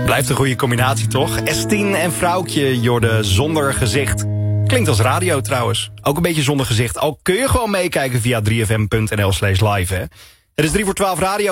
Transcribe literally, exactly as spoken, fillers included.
Blijft een goede combinatie, toch? S tien en Vrouwtje, Jorde zonder gezicht. Klinkt als radio trouwens. Ook een beetje zonder gezicht. Al kun je gewoon meekijken via drie f m punt n l slash live, hè. Het is drie voor twaalf radio.